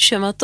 Šiuo metu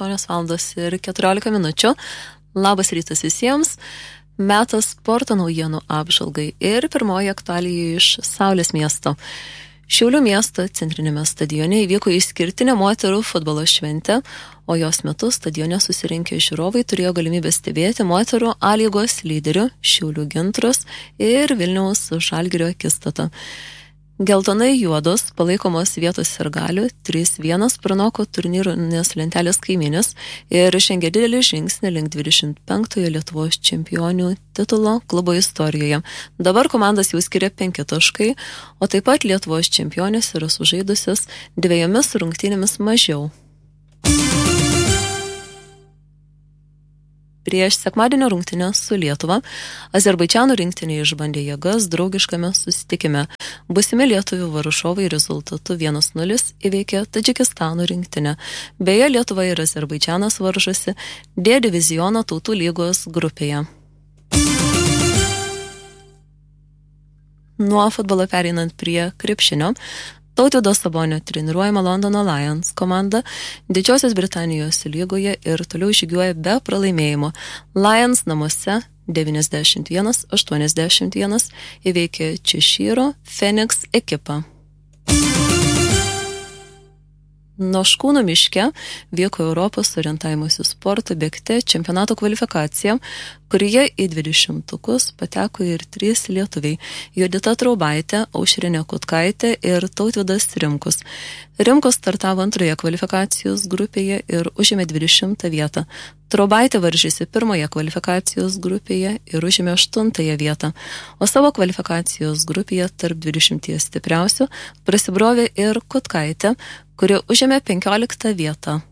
8:14. Labas rytas visiems. Metas sporto naujienų apžvalgai ir pirmoji aktualija iš Saulės miesto. Šiaulių miesto centrinėme stadione įvyko išskirtinė moterų futbolo šventė, o jos metu stadione susirinkę žiūrovai turėjo galimybę stebėti moterų A lygos lyderių Šiaulių Gintros ir Vilniaus Žalgirio akistatą. Geltonai juodos palaikomos vietos sirgalių 3-1 pranoko turnyrinės lentelės kaimynės ir žengė didelį žingsnį link 25-ojo Lietuvos čempionių titulo klubo istorijoje. Dabar komandas jau skiria 5 taškai, o taip pat Lietuvos čempionės yra sužaidusios 2 rungtynėmis mažiau. Prieš sekmadienio rungtynę su Lietuva Azerbaidžano rinktinė išbandė jėgas draugiškame susitikime. Būsimi lietuvių varžovai rezultatu 1-0 įveikė Tadžikistano rinktinę. Beje, Lietuva ir Azerbaidžanas varžosi D diviziono tautų lygos grupėje. Nuo futbolo pereinant prie krepšinio, Tautvydo Sabonio treniruojama Londono Lions komanda Didžiosios Britanijos lygoje ir toliau žygiuoja be pralaimėjimo. Lions namuose 91-81 įveikė Češyro Phoenix ekipą. Noškūnų miške vyko Europos orientavimuose sporto bėgte čempionato kvalifikacija, kurioje į 20-tukus pateko ir 3 lietuviai – Judita Traubaitė, Aušrinė Kutkaitė ir Tautvydas Rimkus. Rimkus startavo antroje kvalifikacijos grupėje ir užėmė 20 vietą. Traubaitė varžėsi pirmoje kvalifikacijos grupėje ir užėmė 8 vietą, o savo kvalifikacijos grupėje tarp 20 stipriausių prasibrovė ir Kutkaitė, kuri užėmė 15 vietą.